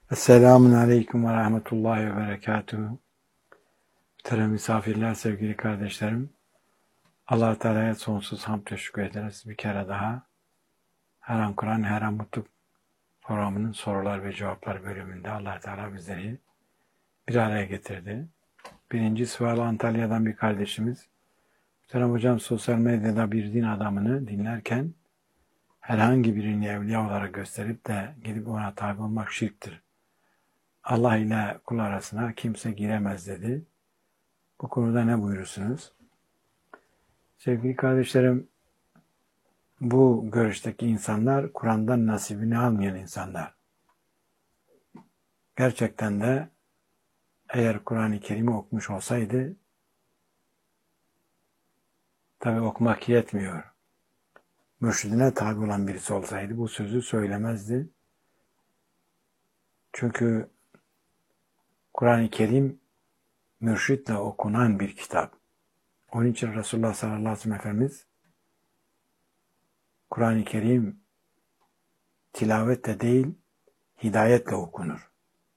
Esselamun Aleyküm ve Rahmetullahi ve Berekatuhu. Muhterem misafirler, sevgili kardeşlerim. Allah-u Teala'ya sonsuz hamd teşekkür ederiz bir kere daha. Her an Kur'an, her an Mutlu programının sorular ve cevaplar bölümünde Allah-u Teala bizleri bir araya getirdi. Birinci sual Antalya'dan bir kardeşimiz. Muhterem hocam, sosyal medyada bir din adamını dinlerken herhangi birini evliya olarak gösterip de gidip ona tabi olmak şirktir. Allah ile kul arasına kimse giremez dedi. Bu konuda ne buyurursunuz? Sevgili kardeşlerim, bu görüşteki insanlar Kur'an'dan nasibini almayan insanlar. Gerçekten de eğer Kur'an-ı Kerim'i okumuş olsaydı, tabi okumak yetmiyor. Mürşidine tabi olan birisi olsaydı bu sözü söylemezdi. Çünkü Kur'an-ı Kerim mürşidle okunan bir kitap. Onun için Resulullah sallallahu aleyhi ve sellem Efendimiz Kur'an-ı Kerim tilavetle değil, hidayetle okunur.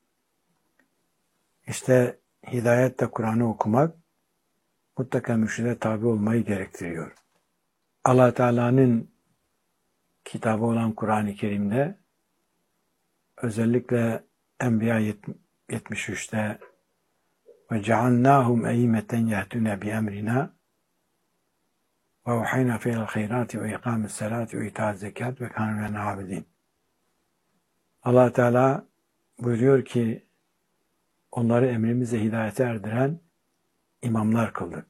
İşte hidayetle Kur'an'ı okumak mutlaka mürşide tabi olmayı gerektiriyor. Allah Teala'nın kitabı olan Kur'an-ı Kerim'de özellikle Enbiya 73'te ve cealnâhum eyyimeten yehdûne bi emrina ve uhayna feyl hayrati ve ikâmis salati ve itâz zekat ve kânû lena abidin. Allah Teala buyuruyor ki onları emrimize hidayete erdiren imamlar kıldık.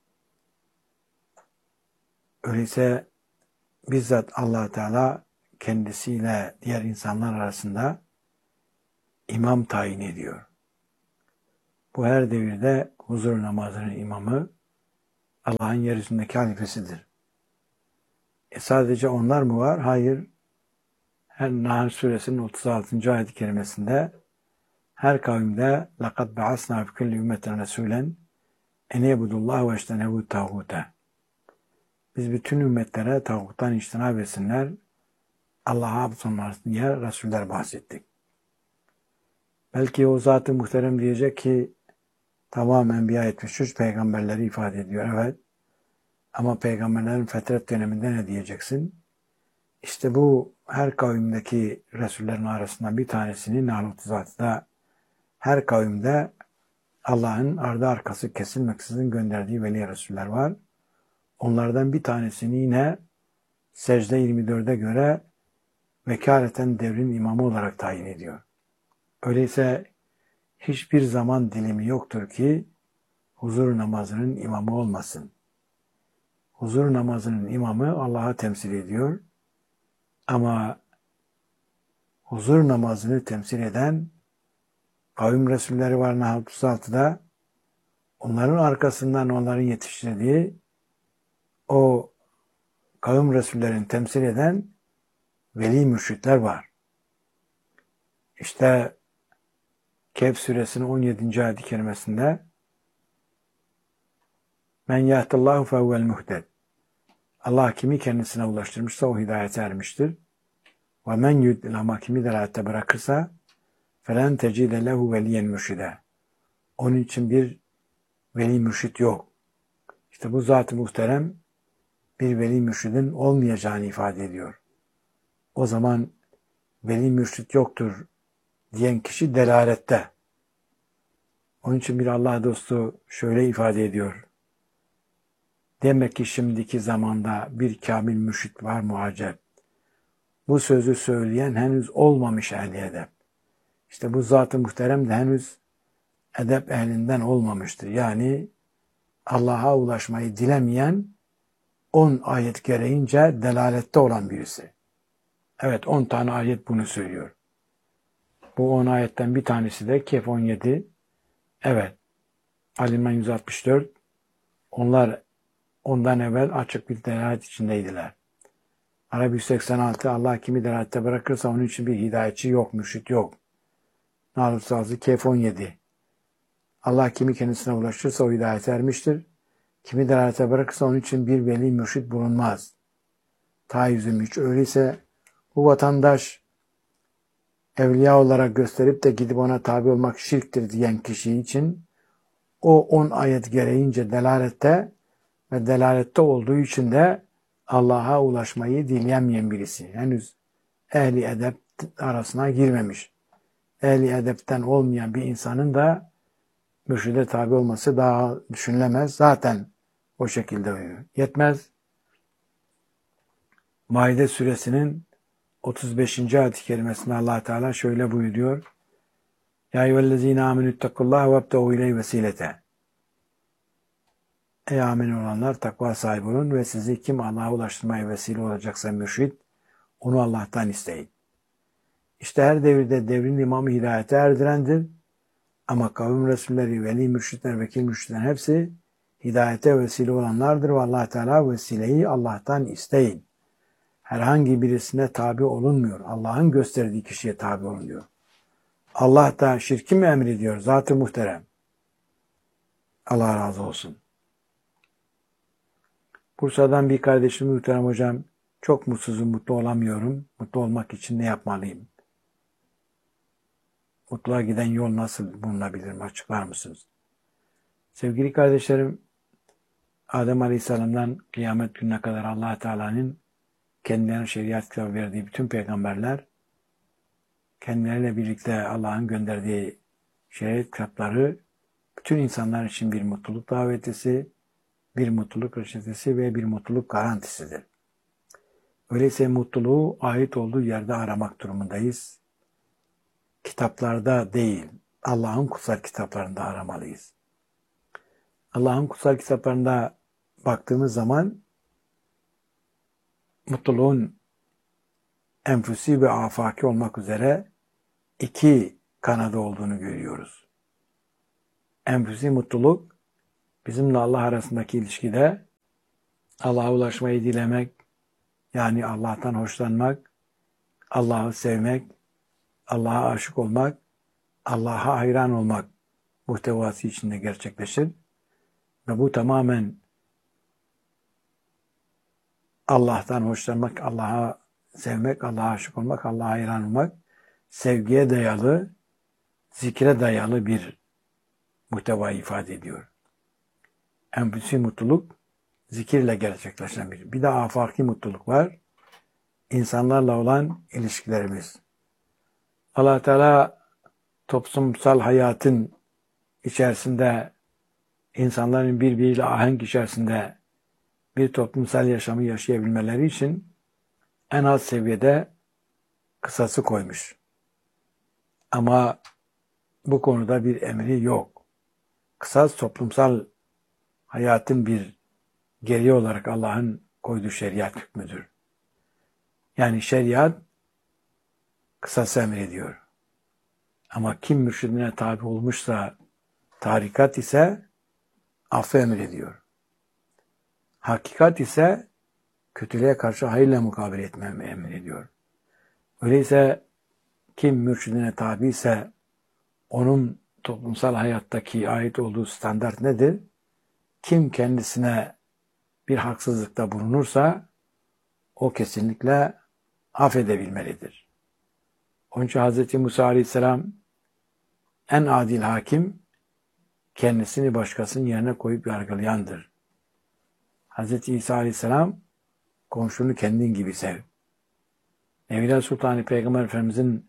Öyleyse bizzat Allah Teala kendisiyle diğer insanlar arasında imam tayin ediyor. Bu her devirde huzur namazının imamı Allah'ın yeryüzündeki halifesidir. Sadece onlar mı var? Hayır. Nahl suresinin 36. ayet-i kerimesinde her kavimde لَقَدْ بَعَثْنَا فِي كُلِّ اُمَّةٍ رَسُولًا اَنْ يَعْبُدُوا اللّٰهَ وَاجْتَنِبُوا الطَّاغُوتَ. Biz bütün ümmetlere tağuttan içtinab etsinler, Allah'a abdolsunlar diye Resuller bahsettik. Belki o Zat-ı Muhterem diyecek ki tamam, Enbiya 73 peygamberleri ifade ediyor, evet. Ama peygamberlerin fetret döneminde ne diyeceksin? İşte bu her kavimdeki Resullerin arasından bir tanesini Nahl 36'da her kavimde Allah'ın ardı arkası kesilmeksizin gönderdiği veli Resuller var. Onlardan bir tanesini yine Secde 24'e göre vekaleten devrin imamı olarak tayin ediyor. Öyleyse hiçbir zaman dilimi yoktur ki huzur namazının imamı olmasın. Huzur namazının imamı Allah'a temsil ediyor. Ama huzur namazını temsil eden kavim Resulleri var Nahl 36'da. Onların arkasından onların yetiştirdiği o kavim Resullerini temsil eden veli mürşitler var. İşte Kehf suresinin 17. ayet-i kerimesinde men yahdillahu fehuvel muhted. Allah kimi kendisine ulaştırmışsa o hidayete ermiştir. Ve men yudlil, ama kimi delalette bırakırsa felen tecide lehu veliyen mürşide. Onun için bir veli mürşit yok. İşte bu Zat-ı Muhterem bir veli mürşidin olmayacağını ifade ediyor. O zaman veli mürşit yoktur diyen kişi delalette. Onun için bir Allah dostu şöyle ifade ediyor. Demek ki şimdiki zamanda bir kamil mürşit var muacep. Bu sözü söyleyen henüz olmamış ehli edep. İşte bu Zat-ı Muhterem de henüz edep ehlinden olmamıştır. Yani Allah'a ulaşmayı dilemeyen 10 ayet gereğince delalette olan birisi. Evet, 10 tane ayet bunu söylüyor. Bu 10 ayetten bir tanesi de Kehf 17. Evet, Ali İmran 164. Onlar ondan evvel açık bir delalet içindeydiler. Arap 186. Allah kimi delalette bırakırsa onun için bir hidayetçi yok, mürşit yok. Nahl 36, Kehf 17. Allah kimi kendisine ulaşırsa o hidayete ermiştir. Kimi delalete bırakırsa onun için bir veli mürşit bulunmaz. Ta 123. Öyleyse bu vatandaş evliya olarak gösterip de gidip ona tabi olmak şirktir diyen kişi için o 10 ayet gereğince delalette ve delalette olduğu için de Allah'a ulaşmayı dileyemeyen birisi. Henüz ehli edep arasına girmemiş. Ehli edepten olmayan bir insanın da mürşide tabi olması daha düşünülemez. Zaten o şekilde uyuyor. Yetmez. Maide suresinin 35. ayet-i kerimesinde Allah Teala şöyle buyuruyor. Ya eyyühellezine amenüttekullaha vebtehu ileyhi vesilete. Ey amin olanlar takva sahibi olun ve sizi kim Allah'a ulaştırmaya vesile olacaksa mürşid, onu Allah'tan isteyin. İşte her devirde devrin imamı hidayete erdirendir. Ama kavim resulleri, veli mürşitler, vekil mürşitler hepsi hidayete vesile olanlardır ve Allah Teala vesileyi Allah'tan isteyin. Herhangi birisine tabi olunmuyor. Allah'ın gösterdiği kişiye tabi olunuyor. Allah da şirki mi emrediyor? Zat-ı muhterem. Allah razı olsun. Bursa'dan bir kardeşim muhterem hocam, çok mutsuzum, mutlu olamıyorum. Mutlu olmak için ne yapmalıyım? Mutluluğa giden yol nasıl bulunabilirim? Açıklar mısınız? Sevgili kardeşlerim, Adem Aleyhisselam'dan kıyamet gününe kadar Allah Teala'nın kendilerine şeriat kitabı verdiği bütün peygamberler, kendileriyle birlikte Allah'ın gönderdiği şeriat kitapları bütün insanlar için bir mutluluk davetisi, bir mutluluk reçetesi ve bir mutluluk garantisidir. Öyleyse mutluluğu ait olduğu yerde aramak durumundayız. Kitaplarda değil, Allah'ın kutsal kitaplarında aramalıyız. Allah'ın kutsal kitaplarında baktığımız zaman mutluluğun enfüsi ve afaki olmak üzere iki kanadı olduğunu görüyoruz. Enfüsi mutluluk bizimle Allah arasındaki ilişkide Allah'a ulaşmayı dilemek, yani Allah'tan hoşlanmak, Allah'ı sevmek, Allah'a aşık olmak, Allah'a hayran olmak muhtevası içinde gerçekleşir. Ve bu tamamen Allah'tan hoşlanmak, Allah'a sevmek, Allah'a aşık olmak, Allah'a hayran olmak, sevgiye dayalı, zikre dayalı bir muhtevayı ifade ediyor. Enfüsi mutluluk zikirle gerçekleşen bir. Bir de afaki mutluluk var. İnsanlarla olan ilişkilerimiz. Allah Teala toplumsal hayatın içerisinde insanların birbiriyle ahenk içerisinde bir toplumsal yaşamı yaşayabilmeleri için en az seviyede kısası koymuş. Ama bu konuda bir emri yok. Kısas toplumsal hayatın bir gereği olarak Allah'ın koyduğu şeriat hükmüdür. Yani şeriat kısası emrediyor. Ama kim mürşidine tabi olmuşsa tarikat ise affı emrediyor. Hakikat ise kötülüğe karşı hayırla mukabele etmemi emrediyor. Öyleyse kim mürşidine tabi ise onun toplumsal hayattaki ait olduğu standart nedir? Kim kendisine bir haksızlıkta bulunursa o kesinlikle affedebilmelidir. Onun için Hz. Musa Aleyhisselam en adil hakim kendisini başkasının yerine koyup yargılayandır. Hz. İsa Aleyhisselam komşunu kendin gibi sev. Evliya Sultanı Peygamber Efendimizin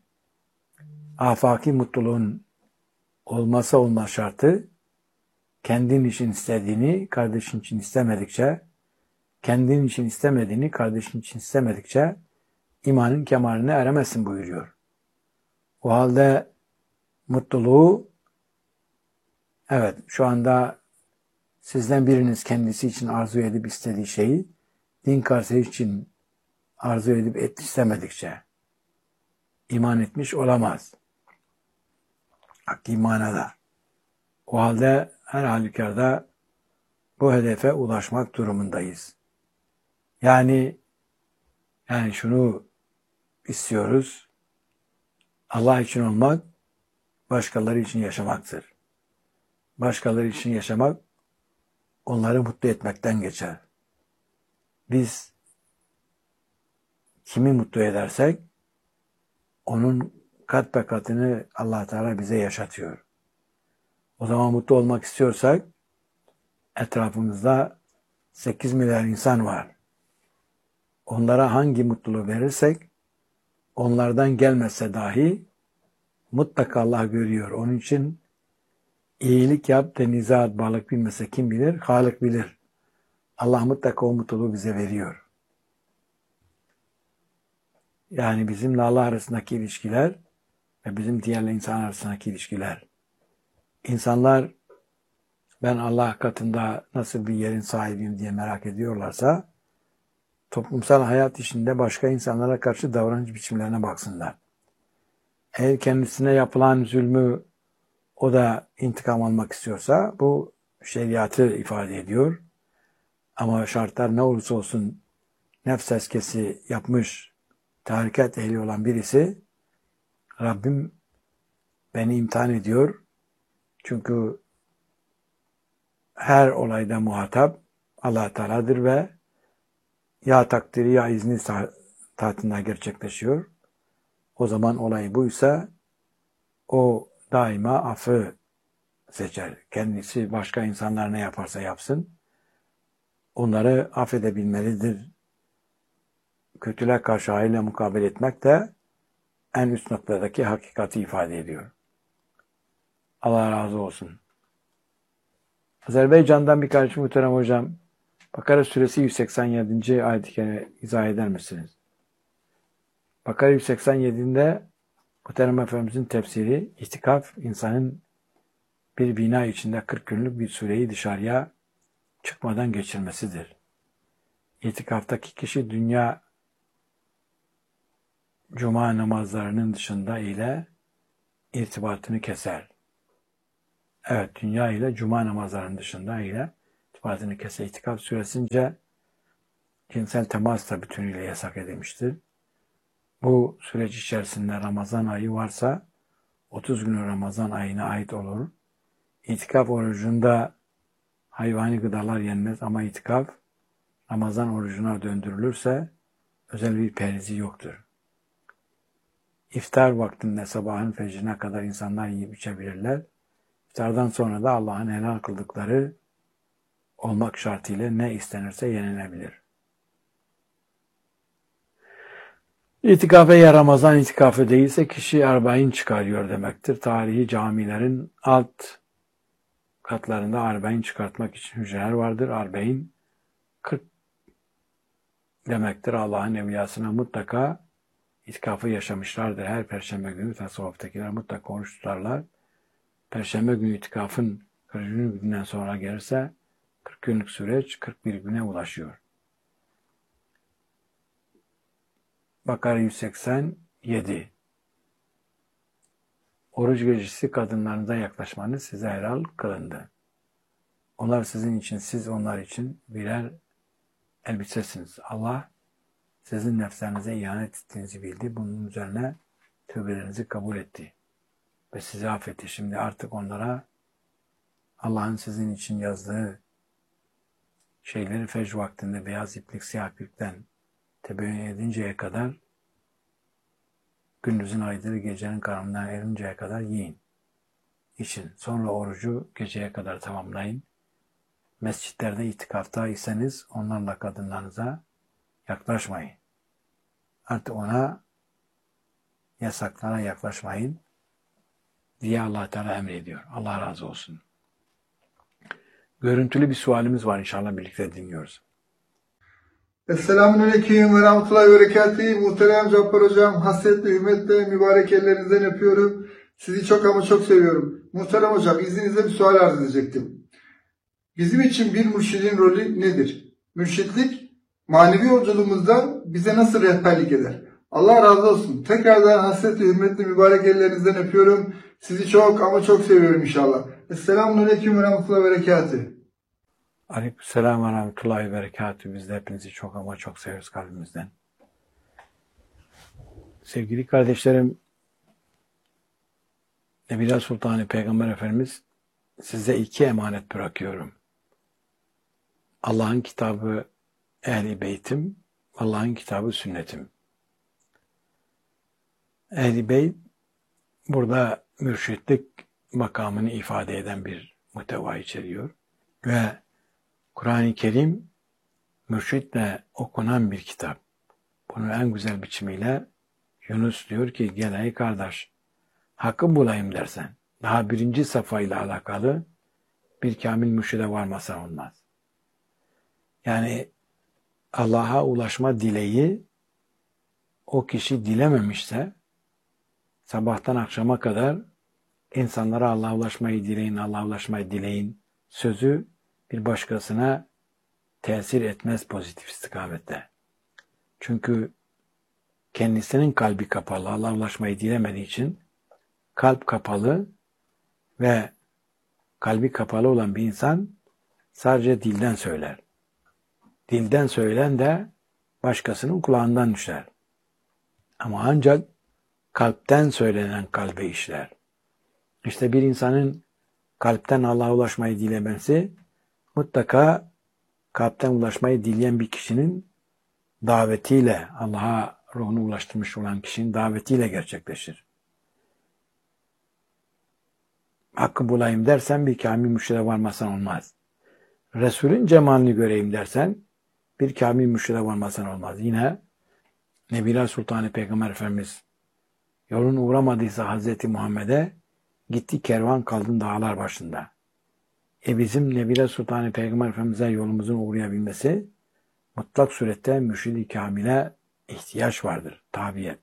afaki mutluluğun olmazsa olmaz şartı kendin için istediğini kardeşin için istemedikçe, kendin için istemediğini kardeşin için istemedikçe imanın kemaline eremezsin buyuruyor. O halde mutluluğu, evet şu anda sizden biriniz kendisi için arzu edip istediği şeyi din kardeşi için arzu edip istemedikçe iman etmiş olamaz. Hakki manada. O halde her halükarda bu hedefe ulaşmak durumundayız. Yani şunu istiyoruz. Allah için olmak, başkaları için yaşamaktır. Başkaları için yaşamak, onları mutlu etmekten geçer. Biz kimi mutlu edersek, onun kat be katını Allah Teala bize yaşatıyor. O zaman mutlu olmak istiyorsak etrafımızda 8 milyar insan var. Onlara hangi mutluluğu verirsek onlardan gelmese dahi mutlaka Allah görüyor. Onun için iyilik yap, denize at, balık bilmese kim bilir? Halık bilir. Allah mutlaka o mutluluğu bize veriyor. Yani bizimle Allah arasındaki ilişkiler ve bizim diğer insan arasındaki ilişkiler. İnsanlar ben Allah katında nasıl bir yerin sahibiyim diye merak ediyorlarsa toplumsal hayat işinde başka insanlara karşı davranış biçimlerine baksınlar. Eğer kendisine yapılan zulmü o da intikam almak istiyorsa bu şeriatı ifade ediyor. Ama şartlar ne olursa olsun nefs eskesi yapmış, tarikat ehli olan birisi Rabbim beni imtihan ediyor. Çünkü her olayda muhatap Allah Teala'dır ve ya takdiri ya izni tahtında gerçekleşiyor. O zaman olay buysa o daima affı seçer. Kendisi başka insanlar ne yaparsa yapsın onları affedebilmelidir. Kötüler karşı hayırla mukabele etmek de en üst noktadaki hakikati ifade ediyor. Allah razı olsun. Azerbaycan'dan bir kardeşim muhterem hocam, Bakara suresi 187. ayet-i izah eder misiniz? Bakara 187'de muhterem Efendimizin tefsiri, itikaf insanın bir bina içinde 40 günlük bir süreyi dışarıya çıkmadan geçirmesidir. İtikaftaki kişi dünya cuma namazlarının dışında ile irtibatını keser. Evet, dünya ile cuma namazlarının dışında ile irtibatını keser. İtikaf süresince cinsel temas da bütünüyle yasak edilmiştir. Bu süreç içerisinde Ramazan ayı varsa 30 günü Ramazan ayına ait olur. İtikaf orucunda hayvani gıdalar yenmez ama itikaf Ramazan orucuna döndürülürse özel bir perizi yoktur. İftar vaktinde sabahın fecrine kadar insanlar yiyip içebilirler. İftardan sonra da Allah'ın helal kıldıkları olmak şartıyla ne istenirse yenilebilir. İtikafe ya Ramazan itikafı değilse kişi arbain çıkarıyor demektir. Tarihi camilerin alt katlarında arbain çıkartmak için hücreler vardır. Arbain 40 demektir. Allah'ın evliyasına mutlaka itikafı yaşamışlardır. Her perşembe günü tasavvuftakiler mutlaka oruç tutarlar. Perşembe günü itikafın 40. günden sonra gelirse 40 günlük süreç 41 güne ulaşıyor. Bakara 187. Oruç gecesi kadınlarınıza yaklaşmanız size helal kılındı. Onlar sizin için, siz onlar için birer elbisesiniz. Allah sizin nefslerinize ihanet ettiğinizi bildi. Bunun üzerine tövbelerinizi kabul etti. Ve sizi affetti. Şimdi artık onlara Allah'ın sizin için yazdığı şeyleri fecr vaktinde beyaz iplik, siyah iplikten tebeyyün edinceye kadar gündüzün aydınlığı gecenin karanlığına erinceye kadar yiyin, için. Sonra orucu geceye kadar tamamlayın. Mescitlerde itikafta iseniz onlarla kadınlarınıza yaklaşmayın. Artık ona yasaklara yaklaşmayın diye Allah Teala emrediyor. Allah razı olsun. Görüntülü bir sualimiz var, inşallah birlikte dinliyoruz. Selamünaleyküm ve rahmetullahi ve berekatuhu. Muhterem Cabbar Hocam, hasretle, hürmetle mübarek ellerinizden öpüyorum. Sizi çok ama çok seviyorum. Muhterem Hocam, izninizle bir sual arz edecektim. Bizim için bir mürşidin rolü nedir? Mürşitlik, manevi yolculuğumuzda bize nasıl rehberlik eder? Allah razı olsun. Tekrardan hasretle, hürmetle mübarek ellerinizden öpüyorum. Sizi çok ama çok seviyorum inşallah. Selamünaleyküm ve rahmetullahi ve berekatuhu. Aleykümselam ve rahmetullahi ve berekatuhu. Biz de hepinizi çok ama çok seviyoruz kalbimizden. Sevgili kardeşlerim, Nebiler Sultanı Peygamber Efendimiz size 2 emanet bırakıyorum. Allah'ın kitabı Ehl-i Beytim, Allah'ın kitabı sünnetim. Ehl-i Beyt burada mürşitlik makamını ifade eden bir muhteva içeriyor. Ve Kur'an-ı Kerim mürşitle okunan bir kitap. Bunu en güzel biçimiyle Yunus diyor ki gel ey kardeş hakkı bulayım dersen daha birinci safhayla alakalı bir kamil mürşide varmasan olmaz. Yani Allah'a ulaşma dileği o kişi dilememişse sabahtan akşama kadar insanlara Allah'a ulaşmayı dileyin, Allah'a ulaşmayı dileyin sözü bir başkasına tesir etmez pozitif istikamette. Çünkü kendisinin kalbi kapalı, Allah'a ulaşmayı dilemediği için kalp kapalı ve kalbi kapalı olan bir insan sadece dilden söyler. Dilden söylen de başkasının kulağından düşer. Ama ancak kalpten söylenen kalbe işler. İşte bir insanın kalpten Allah'a ulaşmayı dilemesi mutlaka kalpten ulaşmayı dileyen bir kişinin davetiyle, Allah'a ruhunu ulaştırmış olan kişinin davetiyle gerçekleşir. Hakkı bulayım dersen bir kamil mürşide varmasan olmaz. Resulün cemalini göreyim dersen bir kamil mürşide varmasan olmaz. Yine Nebiler Sultanı Peygamber Efendimiz yolun uğramadıysa Hazreti Muhammed'e gitti kervan kaldın dağlar başında. Bizim Nebiler Sultanı Peygamber Efendimiz'e yolumuzun uğrayabilmesi mutlak surette mürşid-i kamile ihtiyaç vardır. Tabiyet.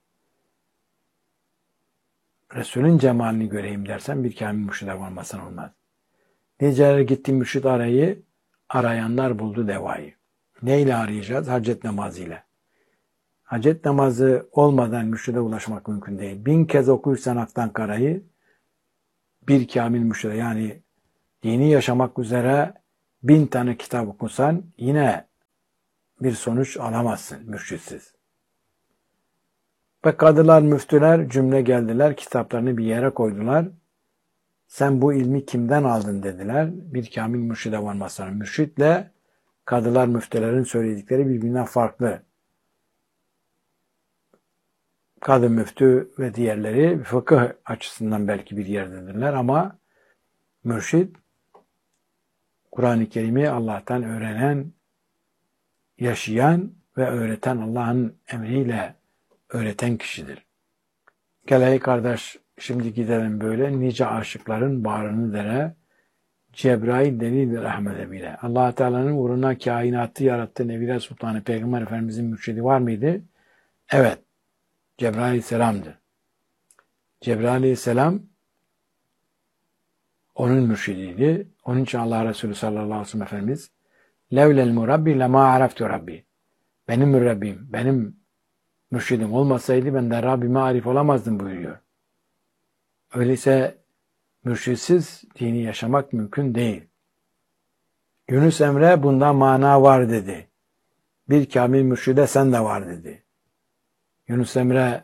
Resulün cemalini göreyim dersen bir kamil mürşide varmasan olmaz. Niceler gitti mürşid arayı, arayanlar buldu devayı. Neyle arayacağız? Hacet namazıyla. Hacet namazı olmadan mürşide ulaşmak mümkün değil. 1000 kez okuyursan Hak'tan Kara'yı bir kamil mürşide yani dini yaşamak üzere 1000 tane kitap okusan yine bir sonuç alamazsın mürşitsiz. Ve kadılar, müftüler cümle geldiler, kitaplarını bir yere koydular. Sen bu ilmi kimden aldın dediler. Bir kamil mürşide varmazsan. Mürşitle kadılar, müftülerin söyledikleri birbirinden farklı. Kadı, müftü ve diğerleri fıkıh açısından belki bir yerdedirler ama mürşid Kur'an-ı Kerim'i Allah'tan öğrenen, yaşayan ve öğreten Allah'ın emriyle öğreten kişidir. Gel ey kardeş şimdi gidelim böyle nice aşıkların bağrını dere Cebrail delidir Ahmet'e bile. Allah Teala'nın uğruna kainatı yarattı Nebiler Sultanı Peygamber Efendimizin mürşidi var mıydı? Evet. Cebrail Aleyhisselam'dır. Cebrail Aleyhisselam onun mürşidiydi. Onun için Allah Resulü sallallahu aleyhi ve sellem Efendimiz levlel murabbi lema araftu rabbi. Benim mürebbim, benim mürşidim olmasaydı ben de Rabbime arif olamazdım buyuruyor. Öyleyse mürşitsiz dini yaşamak mümkün değil. Yunus Emre bunda mana var dedi. Bir kamil mürşide sen de var dedi. Yunus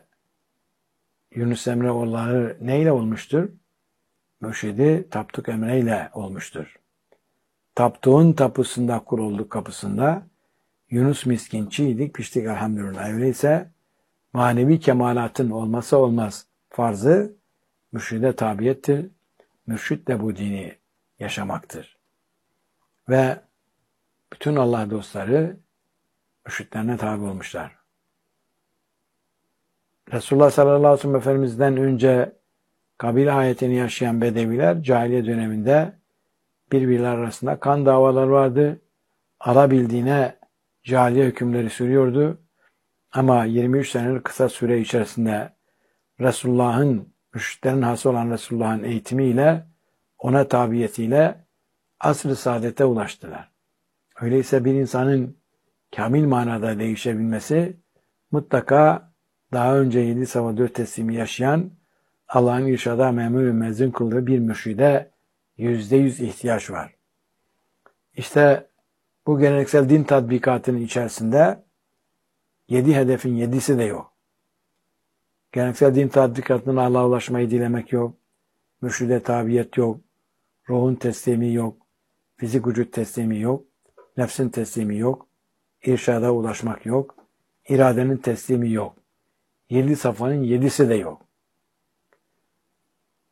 Emre oğulları neyle olmuştur? Mürşidi Tapduk Emre ile olmuştur. Tapduk'un tapusunda kurulduk kapısında Yunus miskinçiydik, piştik elhamdülillah. Öyleyse manevi kemalatın olmazsa olmaz farzı mürşide tabiyettir. Mürşid de bu dini yaşamaktır. Ve bütün Allah dostları mürşitlerine tabi olmuşlar. Resulullah sallallahu aleyhi ve sellem Efendimiz'den önce kabile hayatını yaşayan Bedeviler cahiliye döneminde birbirleri arasında kan davaları vardı. Alabildiğine cahiliye hükümleri sürüyordu. Ama 23 senelik kısa süre içerisinde Resulullah'ın, mürşitlerin hası olan Resulullah'ın eğitimiyle, ona tabiyetiyle asr-ı saadete ulaştılar. Öyleyse bir insanın kamil manada değişebilmesi mutlaka daha önce 7 sabah 4 teslimi yaşayan Allah'ın irşada memur ve mezzun kıldığı bir mürşide %100 ihtiyaç var. İşte bu geleneksel din tatbikatının içerisinde 7 hedefin 7'si de yok. Geleneksel din tatbikatının Allah'a ulaşmayı dilemek yok. Mürşide tabiyet yok. Ruhun teslimi yok. Fizik vücut teslimi yok. Nefsin teslimi yok. İrşada ulaşmak yok. İradenin teslimi yok. 7 safhanın 7'si de yok.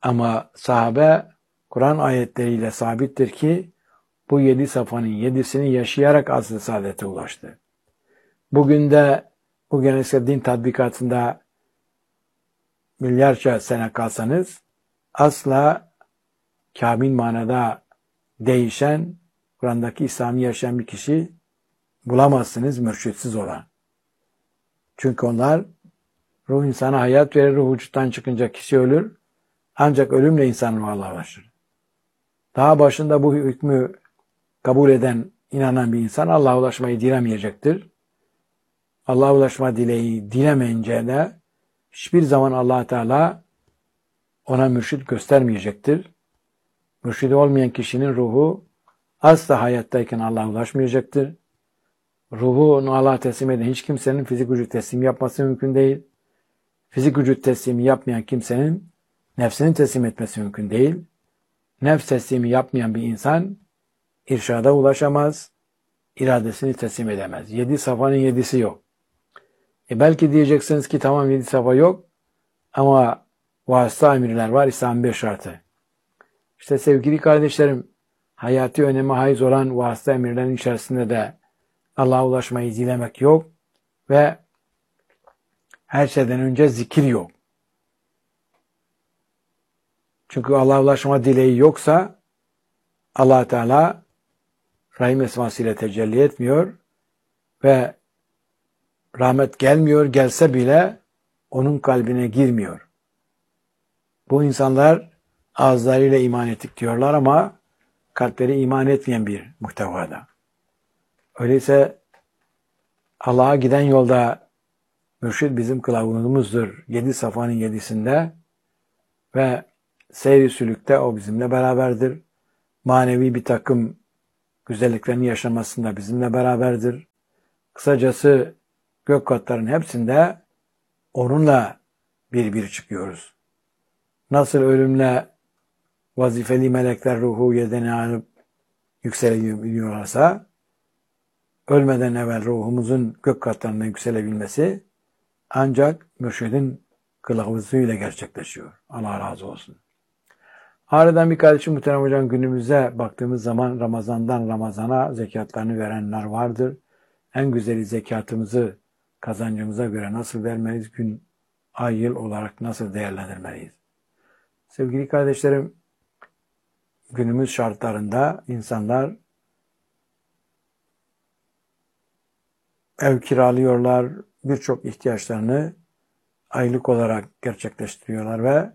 Ama sahabe Kur'an ayetleriyle sabittir ki bu 7 safhanın 7'sini yaşayarak asr-ı saadete ulaştı. Bugün de bu geleneksel din tatbikatında milyarca sene kalsanız asla kamil manada değişen, Kur'an'daki İslam'ı yaşayan bir kişi bulamazsınız mürşitsiz olan. Çünkü onlar ruh insana hayat verir, ruh vücuttan çıkınca kişi ölür. Ancak ölümle insan ruhuna ulaşır. Daha başında bu hükmü kabul eden, inanan bir insan Allah'a ulaşmayı dilemeyecektir. Allah'a ulaşma dileği dilemeyince de hiçbir zaman Allah Teala ona mürşit göstermeyecektir. Mürşidi olmayan kişinin ruhu asla hayattayken Allah'a ulaşmayacaktır. Ruhunu Allah'a teslim eden hiç kimsenin fizik vücut teslimi yapması mümkün değil. Fizik vücut teslimi yapmayan kimsenin nefsini teslim etmesi mümkün değil. Nefs teslimi yapmayan bir insan irşada ulaşamaz, iradesini teslim edemez. 7 safhanın 7'si yok. Belki diyeceksiniz ki tamam 7 safha yok ama vasıta emirler var, İslam'ın 5 şartı. İşte sevgili kardeşlerim, hayati öneme haiz olan vasıta emirlerin içerisinde de Allah'a ulaşmayı dilemek yok ve her şeyden önce zikir yok. Çünkü Allah'a ulaşma dileği yoksa Allah Teala Rahim esmasıyla tecelli etmiyor ve rahmet gelmiyor, gelse bile onun kalbine girmiyor. Bu insanlar ağızlarıyla iman ettik diyorlar ama kalpleri iman etmeyen bir muhtevada. Öyleyse Allah'a giden yolda mürşid bizim kılavuzumuzdur. 7 safhanın 7'sinde ve seyri sülükte o bizimle beraberdir. Manevi bir takım güzelliklerini yaşamasında bizimle beraberdir. Kısacası gök katların hepsinde onunla bir çıkıyoruz. Nasıl ölümle vazifeli melekler ruhu yedene alıp yükselebiliyorlarsa, ölmeden evvel ruhumuzun gök katlarına yükselebilmesi ancak mürşidin kılavuzuyla gerçekleşiyor. Allah razı olsun. Aradan bir kardeşim muhterem hocam, günümüze baktığımız zaman Ramazan'dan Ramazan'a zekatlarını verenler vardır. En güzeli zekatımızı kazancımıza göre nasıl vermeliyiz? Gün, ay, yıl olarak nasıl değerlendirmeliyiz? Sevgili kardeşlerim, günümüz şartlarında insanlar ev kiralıyorlar, birçok ihtiyaçlarını aylık olarak gerçekleştiriyorlar ve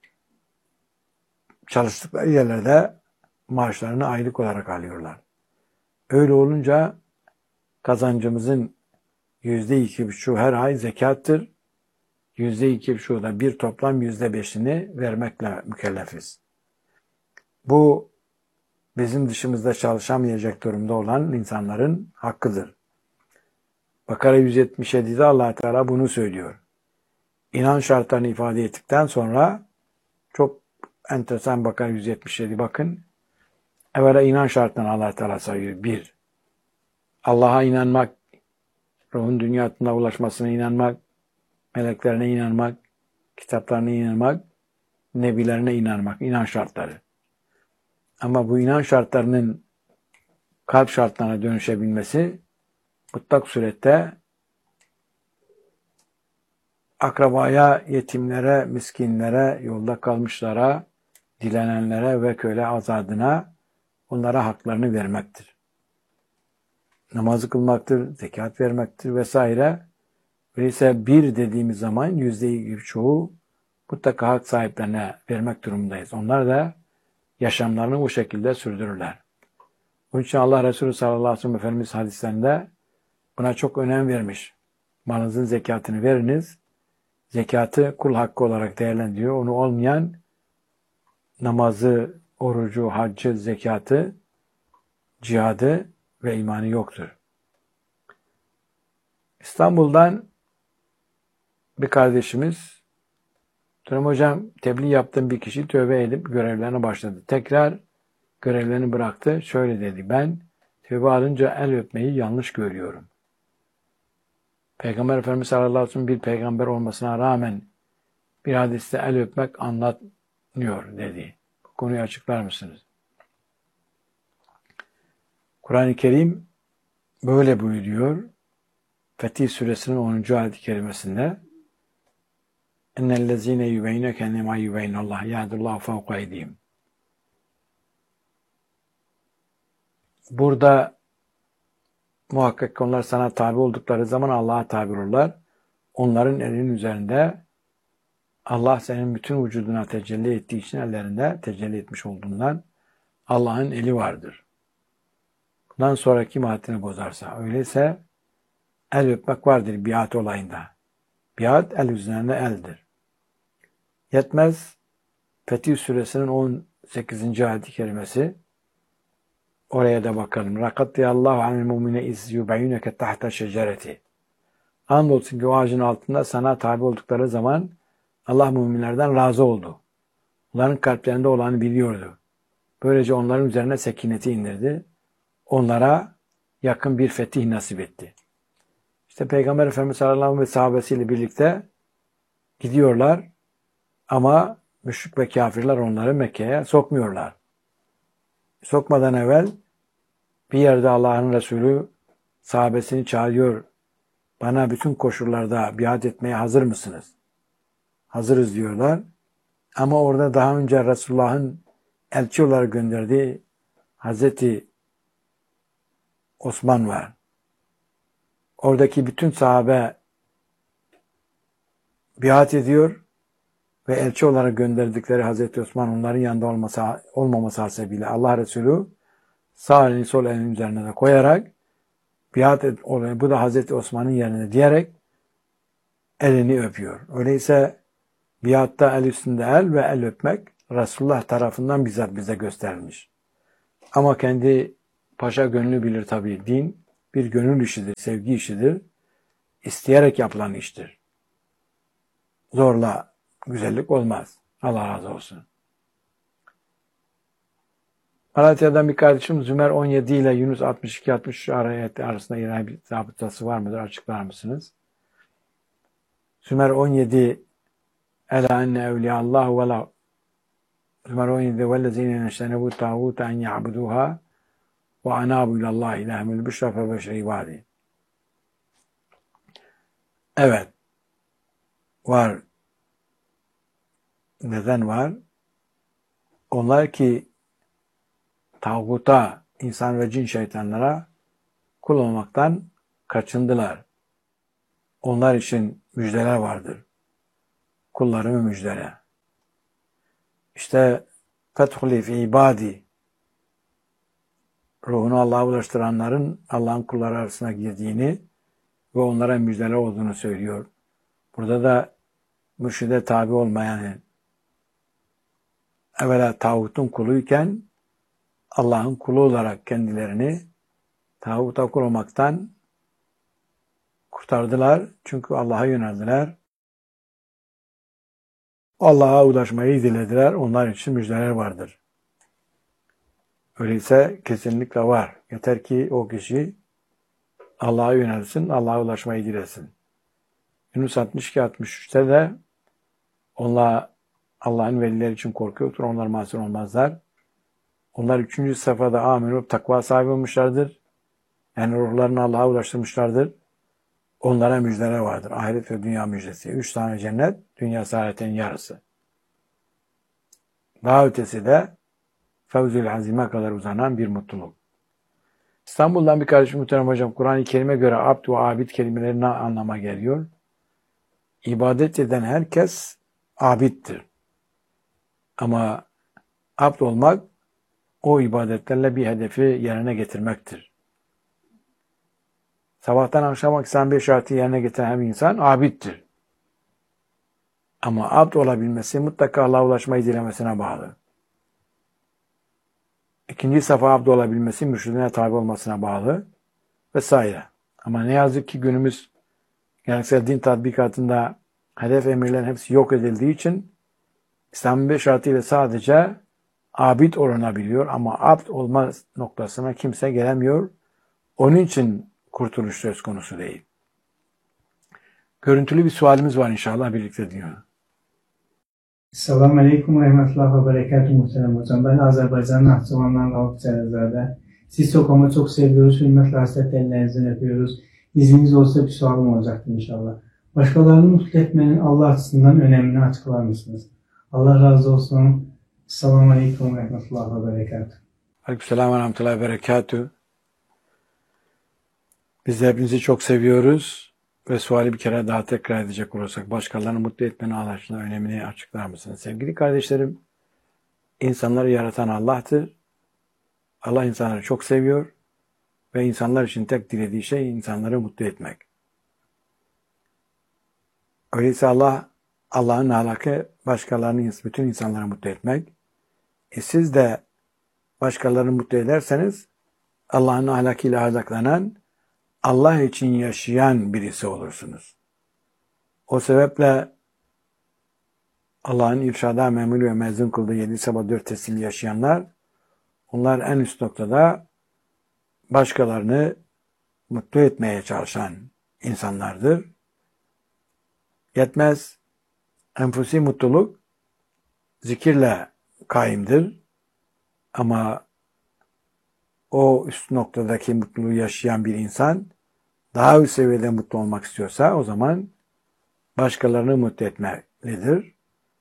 çalıştıkları yerlerde maaşlarını aylık olarak alıyorlar. Öyle olunca kazancımızın %2,5'u her ay zekattır. %2,5'u da bir toplam %5'ini vermekle mükellefiz. Bu bizim dışımızda çalışamayacak durumda olan insanların hakkıdır. Bakara 177'de Allah Teala bunu söylüyor. İnan şartlarını ifade ettikten sonra çok enteresan Bakara 177 bakın. Evvela inan şartlarını Allah Teala sayıyor. 1. Allah'a inanmak, ruhun dünyasına ulaşmasına inanmak, meleklerine inanmak, kitaplarına inanmak, nebilerine inanmak, inan şartları. Ama bu inan şartlarının kalp şartlarına dönüşebilmesi mutlak surette akrabaya, yetimlere, miskinlere, yolda kalmışlara, dilenenlere ve köle azadına onlara haklarını vermektir. Namazı kılmaktır, zekat vermektir vesaire. Öyleyse bir dediğimiz zaman %2,5'u mutlaka hak sahiplerine vermek durumundayız. Onlar da yaşamlarını bu şekilde sürdürürler. Bunun için Allah Resulü sallallahu aleyhi ve sellem Efendimiz hadislerinde buna çok önem vermiş. Malınızın zekatını veriniz. Zekatı kul hakkı olarak değerlendiriyor. Onu olmayan namazı, orucu, haccı, zekatı, cihadı ve imanı yoktur. İstanbul'dan bir kardeşimiz, Turam hocam tebliğ yaptığım bir kişi tövbe edip görevlerine başladı. Tekrar görevlerini bıraktı. Şöyle dedi, ben tövbe alınca el öpmeyi yanlış görüyorum. Peygamber Efendimiz sallallahu aleyhi ve sellem bir peygamber olmasına rağmen bir hadiste el öpmek dedi. Bu konuyu açıklar mısınız? Kur'an-ı Kerim böyle buyuruyor. Fetih Suresinin 10. ayet-i kerimesinde اَنَّ يُبَيْنَكَ اَنَّمَا يُبَيْنَ اللّٰهِ يَهْدُ اللّٰهُ فَوْقَ اَيْدِيهِمْ. Burada muhakkak onlar sana tabi oldukları zaman Allah'a tabi olurlar. Onların elinin üzerinde Allah senin bütün vücuduna tecelli ettiği için ellerinde tecelli etmiş olduğundan Allah'ın eli vardır. Bundan sonra kim ahdini bozarsa, öyleyse el öpmek vardır biat olayında. Biat el üzerinde eldir. Yetmez, Fetih Suresinin 18. ayet-i kerimesi, oraya da bakalım. Rakatiyallahu anil mu'mine iz yubeyyuneke tahta şecereti. Andolsun ki o ağacın altında sana tabi oldukları zaman Allah müminlerden razı oldu. Onların kalplerinde olanı biliyordu. Böylece onların üzerine sekineti indirdi. Onlara yakın bir fetih nasip etti. İşte Peygamber Efendimiz sallallahu aleyhi ve sahabesiyle birlikte gidiyorlar ama müşrik ve kafirler onları Mekke'ye sokmuyorlar. Sokmadan evvel bir yerde Allah'ın Resulü sahabesini çağırıyor. Bana bütün koşullarda biat etmeye hazır mısınız? Hazırız diyorlar. Ama orada daha önce Resulullah'ın elçi olarak gönderdiği Hazreti Osman var. Oradaki bütün sahabe biat ediyor ve elçi olarak gönderdikleri Hazreti Osman onların yanında olmaması hasebiyle Allah Resulü sağ elini sol elinin üzerine de koyarak biat et, bu da Hazreti Osman'ın yerine diyerek elini öpüyor. Öyleyse biatta el üstünde el ve el öpmek Resulullah tarafından bizzat bize gösterilmiş. Ama kendi paşa gönlü bilir tabii. Din bir gönül işidir, sevgi işidir. İsteyerek yapılan iştir. Zorla güzellik olmaz. Allah razı olsun. Malatya'dan bir kardeşim Zümer 17 ile Yunus 62-63 ayet arasında yine bir zabıtası var mıdır? Açıklar mısınız? Zümer 17 Ela enne evliyallahu ve la Zümer 17 vellezine neştenebu tağuta en ya'buduha ve anabu ilallahi ilahimül büşra fe beşri ibadi. Evet. Var. Neden var? Onlar ki tağuta, insan ve cin şeytanlara kul olmaktan kaçındılar. Onlar için müjdeler vardır. Kullarımı müjdele. İşte fethuli fi ibadi, ruhunu Allah'a ulaştıranların Allah'ın kulları arasına girdiğini ve onlara müjdeler olduğunu söylüyor. Burada da mürşide tabi olmayanın evvela tağutun kuluyken Allah'ın kulu olarak kendilerini tağuta kul olmaktan kurtardılar. Çünkü Allah'a yöneldiler. Allah'a ulaşmayı dilediler. Onlar için müjdeler vardır. Öyleyse kesinlikle var. Yeter ki o kişi Allah'a yönelsin, Allah'a ulaşmayı dilesin. Yunus 62-63'te de onlar Allah'ın velileri için korku yoktur. Onlar masum olmazlar. Onlar 3. safhada aminu takva sahibi olmuşlardır. Yani ruhlarını Allah'a ulaştırmışlardır. Onlara müjdeler vardır. Ahiret ve dünya müjdesi. 3 tane cennet, dünya saadetinin yarısı. Daha ötesi de fevzül azime kadar uzanan bir mutluluk. İstanbul'dan bir kardeşim muhterem hocam, Kur'an-ı Kerim'e göre abd ve abid kelimeleri ne anlama geliyor? İbadet eden herkes abiddir. Ama abd olmak o ibadetlerle bir hedefi yerine getirmektir. Sabahtan akşama 85 şartı yerine getiren bir insan abiddir. Ama abd olabilmesi mutlaka Allah'a ulaşmayı dilemesine bağlı. İkinci safa abd olabilmesi mürşidine tabi olmasına bağlı vesaire. Ama ne yazık ki günümüz geleneksel din tatbikatında hedef emirlerin hepsi yok edildiği için İslam'ın 5 şartıyla sadece abid olunabiliyor ama abd olma noktasına kimse gelemiyor. Onun için kurtuluş söz konusu değil. Görüntülü bir sualimiz var inşallah birlikte diyor. Selamun Aleyküm ve Rahmetullah ve Berekatuhu muhterem hocam. Ben Azerbaycan Nahçıvan'dan Rauf Cəlilzade. Siz çok ama çok seviyoruz. Hürmetle hasret ellerinizden öpüyoruz. İzniniz olsa bir sualım olacaktı inşallah. Başkalarını mutlu etmenin Allah açısından önemini açıklar mısınız? Allah razı olsun. Selamun Aleyküm ve Rahmetullah ve Berekatuhu. Aleykümselam ve rahmetullahi ve berekatuhu. Biz de hepinizi çok seviyoruz ve suali bir kere daha tekrar edecek olursak başkalarını mutlu etmenin Allah'ın önemini açıklar mısınız? Sevgili kardeşlerim, insanları yaratan Allah'tır. Allah insanları çok seviyor ve insanlar için tek dilediği şey insanları mutlu etmek. Öyleyse Allah'ın ahlakı başkalarını, bütün insanları mutlu etmek. Siz de başkalarını mutlu ederseniz Allah'ın ahlakıyla ahlaklanan, Allah için yaşayan birisi olursunuz. O sebeple Allah'ın irşada memul ve mezun kıldığı 7 sabah 4 teslim yaşayanlar, onlar en üst noktada başkalarını mutlu etmeye çalışan insanlardır. Yetmez, enfusi mutluluk zikirle kaimdir. Ama o üst noktadaki mutluluğu yaşayan bir insan daha üst seviyede mutlu olmak istiyorsa o zaman başkalarını mutlu etmelidir.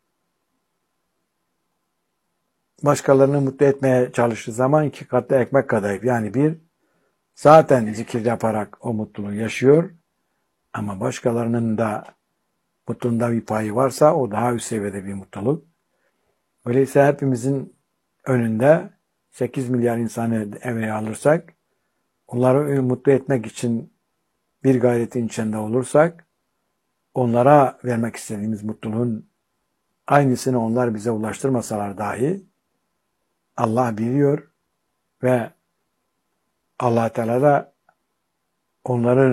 Başkalarını mutlu etmeye çalıştığı zaman 2 katlı ekmek kadayıf. Yani bir, zaten zikir yaparak o mutluluğu yaşıyor. Ama başkalarının da mutluluğunda bir payı varsa o daha üst seviyede bir mutluluk. Öyleyse hepimizin önünde 8 milyar insanı evreye alırsak, onları mutlu etmek için bir gayretin içinde olursak, onlara vermek istediğimiz mutluluğun aynısını onlar bize ulaştırmasalar dahi Allah biliyor ve Allah Teala da onların